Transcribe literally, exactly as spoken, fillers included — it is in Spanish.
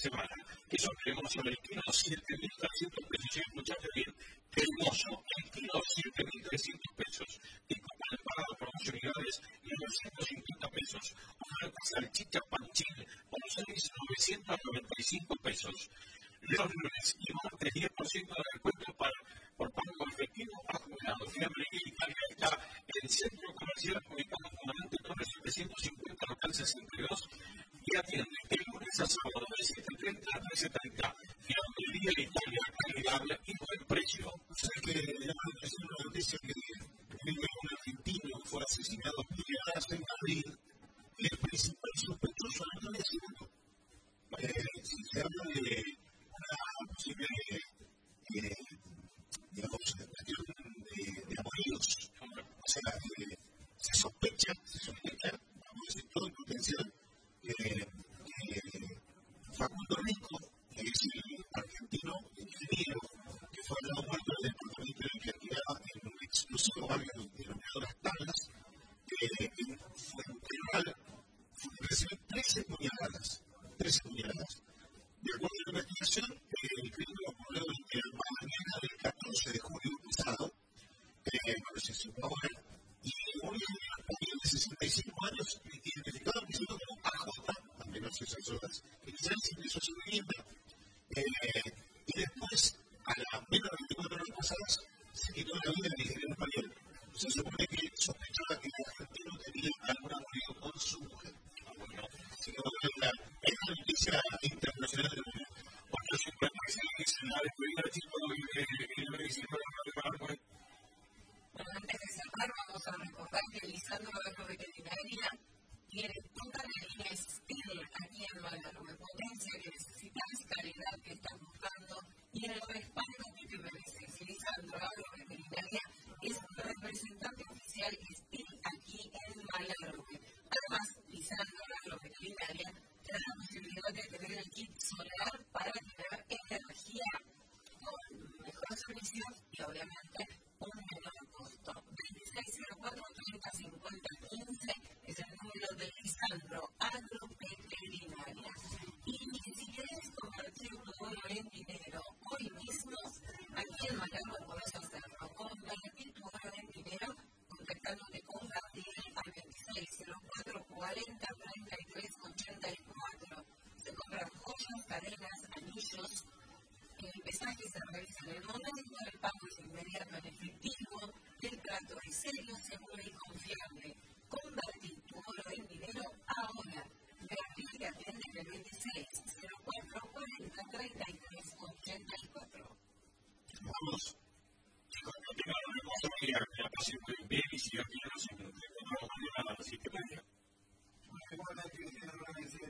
semana. Eso tenemos sobre el kilo siete mil trescientos pesos. Si escuchaste bien, hermoso, el kilo siete mil trescientos pesos. Y con el pagado por dos unidades, novecientos cincuenta pesos. Una salchicha panchín por novecientos noventa y cinco pesos. Los lunes y martes, diez por ciento de descuento para, por pago efectivo a jubilados. Fiambre y Italia está en el centro comercial ubicado en Comandante Torres setecientos cincuenta, local sesenta y dos, y atiende el lunes a sábado de siete treinta a trece treinta. Fiambre y Italia, calidad y buen precio. O sea que le llama la atención una noticia que vive un argentino que fue asesinado a puñaladas en Madrid y el principal sospechoso no había sido. Si se habla de una posible, eh, digamos, cuestión de, de amoríos, o sea, eh, se sospecha, se sospecha, vamos a decir, todo el potencial, eh, que Facundo Rico, que es el argentino ingeniero que fue hallado muerto en el departamento en el que alquilaba en un exclusivo barrio denominado Las Tablas, eh, en Fuenteral, recibió trece puñaladas, trece puñaladas. De acuerdo a la investigación, el crimen ocurrió en la mañana del catorce de julio pasado, eh, cuando se supo ahora, y un español de sesenta y cinco años, identificado como A J, también hace esas horas, inicial se ingresó a su vivienda, eh, y después, a las menos de veinticuatro horas pasadas, se quitó la vida del ingeniero español. Se supone que sospechaba que el argentino tenía algún amorío con su mujer. Así que bueno, es la, es la noticia internacional del mundo. Porque si puede ser que se la despedida de chico y le dicen para pues. Bueno, antes de cerrar, vamos a recordar que Lisandro Agroveterinaria tiene toda la línea STIL aquí en Malargüe. Potencia que necesitas, calidad que estás buscando y el respaldo que mereces. Lisandro Agroveterinaria es representante oficial STIL aquí en Malargüe. Además, Lisandro Agroveterinaria te da la posibilidad de tener el kit solar para tener energía con mejor servicio y obviamente un menor costo. veintiséis cero cuatro treinta cincuenta quince es el número de Lisandro Agroveterinaria. Y si quieres convertir tu oro en dinero hoy mismo, aquí en Malargüe podés hacerlo. Convertir tu oro en dinero contactándote con Gabriel al veintiséis cero cuatro cuarenta treinta y tres ochenta y cuatro. Se compran joyas, cadenas, anillos. El pesaje se realiza en el momento, el pago es inmediato en efectivo, el trato es serio, seguro y confiable. Convertir tu oro en dinero ahora. Gabriel te atiende en el veintiséis cero cuatro cuarenta treinta y tres ochenta y cuatro. Vamos. Chicos, no tengan una cosa que la pasen muy bien y si ya quieren nos encontramos